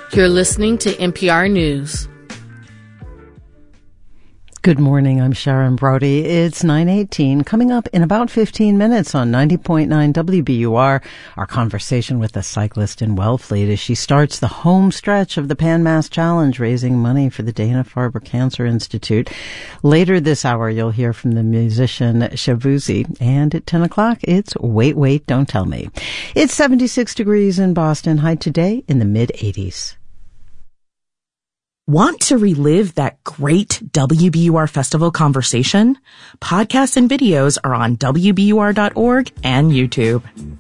You're listening to NPR News. Good morning, I'm Sharon Brody. It's 9:18. Coming up in about 15 minutes on 90.9 WBUR, our conversation with a cyclist in Wellfleet as she starts the home stretch of the Pan Mass Challenge, raising money for the Dana-Farber Cancer Institute. Later this hour, you'll hear from the musician Shabuzi. And at 10 o'clock, it's Wait, Wait, Don't Tell Me. It's 76 degrees in Boston. High today in the mid-80s. Want to relive that great WBUR Festival conversation? Podcasts and videos are on WBUR.org and YouTube.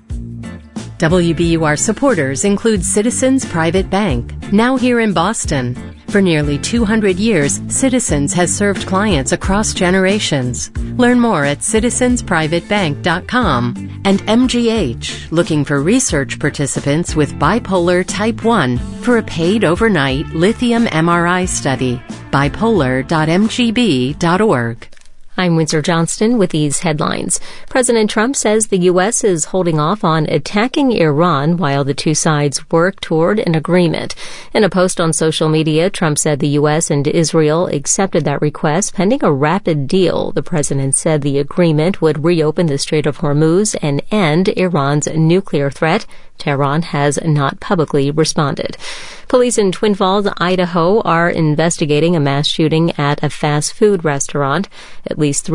WBUR supporters include Citizens Private Bank, now here in Boston. For nearly 200 years, Citizens has served clients across generations. Learn more at citizensprivatebank.com. And MGH, looking for research participants with bipolar type 1 for a paid overnight lithium MRI study. bipolar.mgb.org. I'm Windsor Johnston with these headlines. President Trump says the U.S. is holding off on attacking Iran while the two sides work toward an agreement. In a post on social media, Trump said the U.S. and Israel accepted that request pending a rapid deal. The president said the agreement would reopen the Strait of Hormuz and end Iran's nuclear threat. Tehran has not publicly responded. Police in Twin Falls, Idaho, are investigating a mass shooting at a fast food restaurant. At least